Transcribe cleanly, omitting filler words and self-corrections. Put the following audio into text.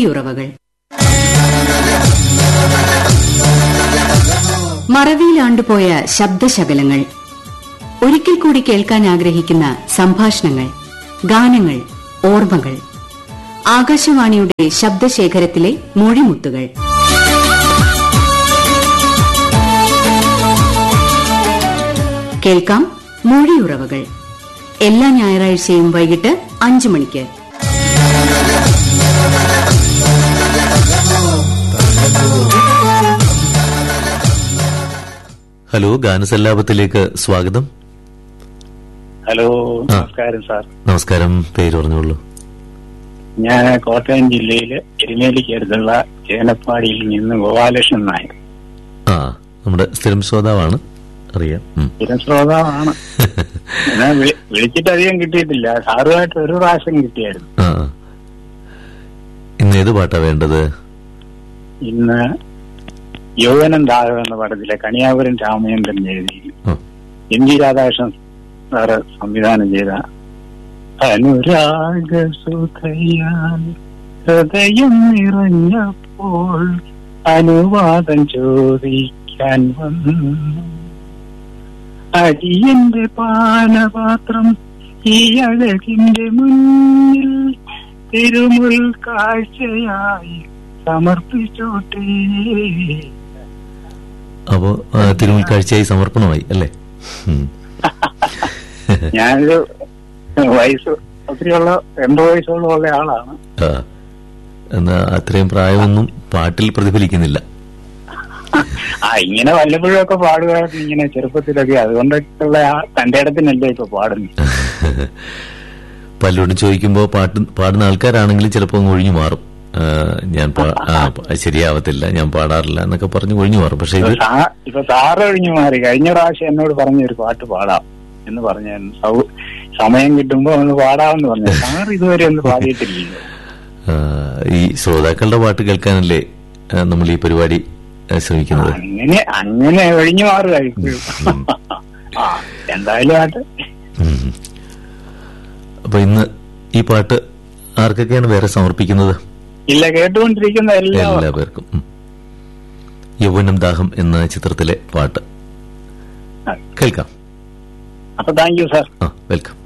മൊഴിയുറവകൾ. മറവിയിലാണ്ടുപോയ ശബ്ദശകലങ്ങൾ, ഒരിക്കൽ കൂടി കേൾക്കാൻ ആഗ്രഹിക്കുന്ന സംഭാഷണങ്ങൾ, ഗാനങ്ങൾ, ഓർമ്മകൾ. ആകാശവാണിയുടെ ശബ്ദശേഖരത്തിലെ മൊഴിമുത്തുകൾ. കേൾക്കാം മൊഴിയുറവകൾ. എല്ലാ ഞായറാഴ്ചയും വൈകിട്ട് 5 മണിക്ക്. ഹലോ, ഗാനസല്ലാപത്തിലേക്ക് സ്വാഗതം. ഹലോ, നമസ്കാരം സാർ. നമസ്കാരം. പേര് പറഞ്ഞോളൂ. ഞാൻ കോട്ടയം ജില്ലയിലെ എരുമേലിക്ക് അടുത്തുള്ള ചേനപ്പാടിയിൽ നിന്ന് ഗോപാലകൃഷ്ണൻ നായർ. നമ്മുടെ സ്ഥിരം ശ്രോതാവാണ്, അറിയാം. സ്ഥിരം ശ്രോതാവാണ്. വിളിച്ചിട്ട് അധികം കിട്ടിയിട്ടില്ല. സാറുമായിട്ട് ഒരു പ്രാവശ്യം കിട്ടിയായിരുന്നു. ഇന്ന് ഏത് പാട്ടാ വേണ്ടത്? ഇന്ന് യൗവനം ദാഹം എന്ന പടത്തിലെ കണിയാപുരം രാമചന്ദ്രൻ എഴുതി എം ജി രാധാകൃഷ്ണൻ സാറ് സംവിധാനം ചെയ്ത അനുരാഗസുധയാൽ ഹൃദയം നിറഞ്ഞപ്പോൾ അനുവാദം ചോദിക്കാൻ വന്നു അടിയന്റെ പാനപാത്രം ഈ അഴകിന്റെ മുന്നിൽ തിരുമുൽ കാഴ്ചയായി സമർപ്പിച്ചോട്ടേ. അപ്പോ തിരുമുൽ കാഴ്ചയായി സമർപ്പണമായി അല്ലേ? ഞാനൊരു വയസ്സ് ഒത്തിരിയുള്ള 80 വയസ്സോളം ഉള്ള ആളാണ്. എന്നാ അത്രയും പ്രായമൊന്നും പാട്ടിൽ പ്രതിഫലിക്കുന്നില്ല. ഇങ്ങനെ വല്ലപ്പോഴും ഒക്കെ പാടുകയായിരുന്നു, ഇങ്ങനെ ചെറുപ്പത്തിലൊക്കെ. അതുകൊണ്ടൊക്കെയുള്ള തന്റെ ഇടത്തിനല്ലേ ഇപ്പൊ പാടുന്നു. പലരോടും ചോദിക്കുമ്പോ പാടുന്ന ആൾക്കാരാണെങ്കിലും ചിലപ്പോ അങ്ങ് ഒഴിഞ്ഞു മാറും. ഞാൻ ശരിയാവത്തില്ല, ഞാൻ പാടാറില്ല എന്നൊക്കെ പറഞ്ഞ് ഒഴിഞ്ഞു മാറും. പക്ഷെ ഇപ്പൊ സാറ് ഒഴിഞ്ഞു മാറി. കഴിഞ്ഞ പ്രാവശ്യം എന്നോട് പറഞ്ഞ ഒരു പാട്ട് പാടാം എന്ന് പറഞ്ഞ സമയം കിട്ടുമ്പോ ഒന്ന് പാടാമെന്ന് പറഞ്ഞു. സാർ ഇതുവരെ ഒന്ന് പാടിയിട്ടില്ലല്ലോ. ഈ ശ്രോതാക്കളുടെ പാട്ട് കേൾക്കാനല്ലേ നമ്മൾ ഈ പരിപാടി ശ്രമിക്കുന്നത്. അങ്ങനെ ഒഴിഞ്ഞു മാറുക എന്തായാലും പാട്ട്. അപ്പൊ ഇന്ന് ഈ പാട്ട് ആർക്കൊക്കെയാണ് വേറെ സമർപ്പിക്കുന്നത്? ഇല്ല, കേട്ടുകൊണ്ടിരിക്കുന്ന എല്ലാവർക്കും. യൗവനം ദാഹം എന്ന ചിത്രത്തിലെ പാട്ട് കേൾക്കാം. അപ്പൊ താങ്ക് യു സാർ. വെൽക്കം.